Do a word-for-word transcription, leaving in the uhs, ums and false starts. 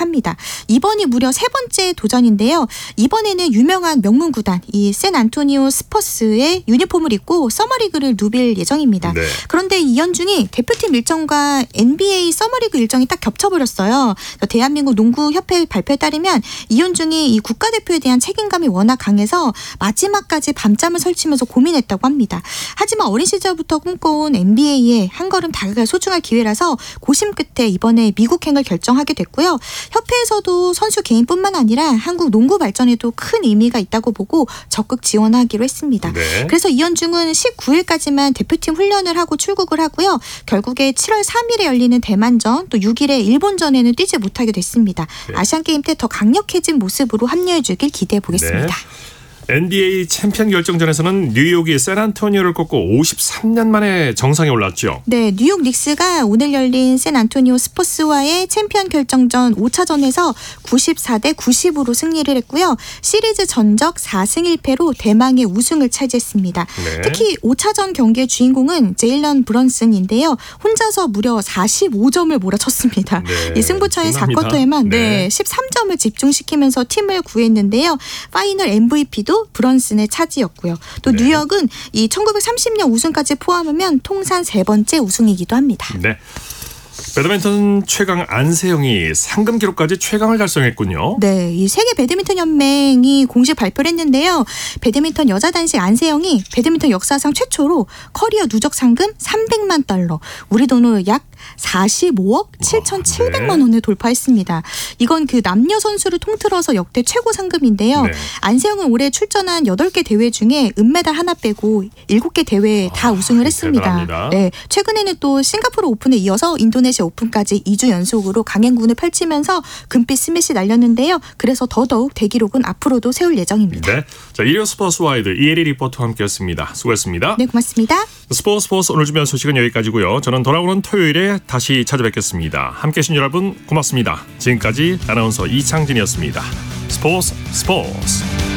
기록합니다. 이번이 무려 세 번째 도전인데요. 이번에는 유명한 명문 구단 이 샌안토니오 스퍼스의 유니폼을 입고 서머리그를 누빌 예정입니다. 네. 그런데 이현중이 대표팀 일정과 엔비에이 서머리그 일정이 딱 겹쳐버렸어요. 대한민국 농구협회 발표에 따르면 이현중이 이 국가대표에 대한 책임감이 워낙 강해서 마지막까지 밤잠을 설치면서 고민했다고 합니다. 하지만 어린 시절부터 꿈꿔온 엔비에이에 한 걸음 다가갈 소중한 기회라서 고심 끝에 이번에 미국행을 결정하게 됐고요. 협회에서도 선수 개인뿐만 아니라 한국 농구 발전에도 큰 의미가 있다고 보고 적극 지원하기로 했습니다. 네. 그래서 이현중은 십구 일까지만 대표팀 훈련을 하고 출국을 하고요. 결국에 칠월 삼일에 열리는 대만전 또 육일에 일본전에는 뛰지 못하게 됐습니다. 네. 아시안게임 때 더 강력해진 모습으로 합류해 주길 기대해 보겠습니다. 네. 엔비에이 챔피언 결정전에서는 뉴욕이 샌안토니오를 꺾고 오십삼 년 만에 정상에 올랐죠. 네, 뉴욕 닉스가 오늘 열린 샌안토니오 스퍼스와의 챔피언 결정전 오 차전에서 구십사 대 구십으로 승리를 했고요. 시리즈 전적 사 승 일 패로 대망의 우승을 차지했습니다. 네. 특히 오 차전 경기의 주인공은 제일런 브런슨인데요. 혼자서 무려 사십오 점을 몰아쳤습니다. 네, 이 승부차의 사 쿼터에만 네. 네, 십삼 점을 집중시키면서 팀을 구했는데요. 파이널 엠브이피도 브런슨의 차지였고요. 또 네. 뉴욕은 이 천구백삼십 년 우승까지 포함하면 통산 세 번째 우승이기도 합니다. 네. 배드민턴 최강 안세영이 상금 기록까지 최강을 달성했군요. 네, 이 세계 배드민턴 연맹이 공식 발표를 했는데요. 배드민턴 여자 단식 안세영이 배드민턴 역사상 최초로 커리어 누적 상금 삼백만 달러, 우리 돈으로 약 사십오억 칠천칠백만 네. 원을 돌파했습니다. 이건 그 남녀 선수를 통틀어서 역대 최고 상금인데요. 네. 안세영은 올해 출전한 여덟 개 대회 중에 은메달 하나 빼고 일곱 개 대회에 다 아, 우승을 했습니다. 대단합니다. 네, 최근에는 또 싱가포르 오픈에 이어서 인도네시아 오픈까지 이 주 연속으로 강행군을 펼치면서 금빛 스매시 날렸는데요. 그래서 더더욱 대기록은 앞으로도 세울 예정입니다. 네, 자 일요 스포츠 와이드 이혜리 리포터와 함께했습니다. 수고했습니다. 네, 고맙습니다. 스포츠 스포츠 오늘 준비한 소식은 여기까지고요. 저는 돌아오는 토요일에 다시 찾아뵙겠습니다. 함께해 주신 여러분 고맙습니다. 지금까지 아나운서 이창진이었습니다. 스포츠 스포츠